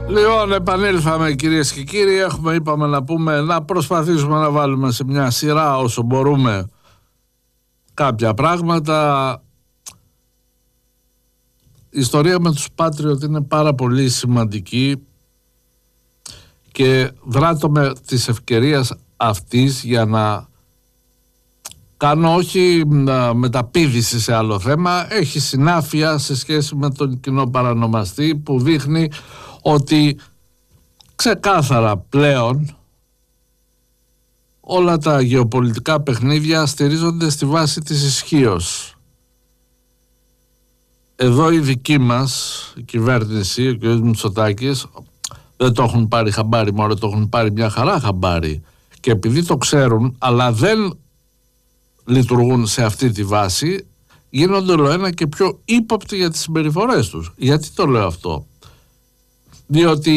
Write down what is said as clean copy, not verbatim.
Λοιπόν, επανήλθαμε κυρίες και κύριοι. Είπαμε να προσπαθήσουμε να βάλουμε σε μια σειρά όσο μπορούμε κάποια πράγματα. Η ιστορία με τους Patriot είναι πάρα πολύ σημαντική και δράτω με της ευκαιρίας αυτής για να κάνω όχι μεταπήδηση σε άλλο θέμα, έχει συνάφεια σε σχέση με τον κοινό παρανομαστή που δείχνει ότι ξεκάθαρα πλέον όλα τα γεωπολιτικά παιχνίδια στηρίζονται στη βάση της ισχύως. Εδώ η δική μας η κυβέρνηση, ο κ. Μητσοτάκης, δεν το έχουν πάρει χαμπάρι, μόνο το έχουν πάρει μια χαρά χαμπάρι. Και επειδή το ξέρουν, αλλά δεν λειτουργούν σε αυτή τη βάση, γίνονται ολοένα και πιο ύποπτοι για τις συμπεριφορές τους. Γιατί το λέω αυτό? Διότι